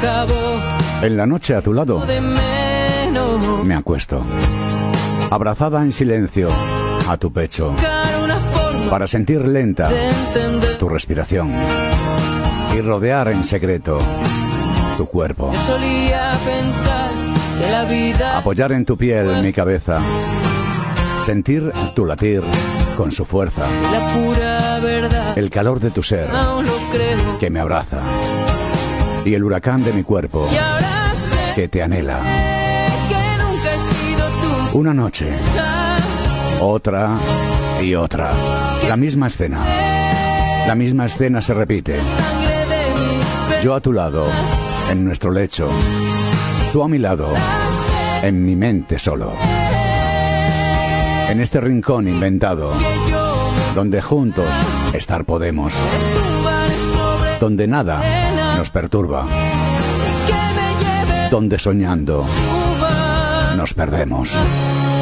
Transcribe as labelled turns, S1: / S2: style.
S1: acabó.
S2: En la noche a tu lado
S1: De menos.
S2: me acuesto, abrazada en silencio a tu pecho,
S1: Buscar una forma
S2: para sentir lenta
S1: de entender.
S2: tu respiración y rodear en secreto tu cuerpo.
S1: Yo solía pensar que la vida
S2: Apoyar en tu piel mi cabeza, sentir tu latir con su fuerza,
S1: es la pura verdad.
S2: el calor de tu ser
S1: Aún lo creo.
S2: que me abraza y el huracán de mi cuerpo
S1: Y ahora sé
S2: que te anhela.
S1: que nunca he sido tú.
S2: Una noche, otra y otra, la misma escena. La misma escena se repite.
S1: Sangre de mis venas.
S2: Yo a tu lado, en nuestro lecho, tú a mi lado, en mi mente solo. En este rincón inventado,
S1: Que yo me
S2: donde juntos estar podemos,
S1: tumbaré sobre
S2: donde nada nos perturba,
S1: que me lleve
S2: donde soñando
S1: tu mano.
S2: nos perdemos.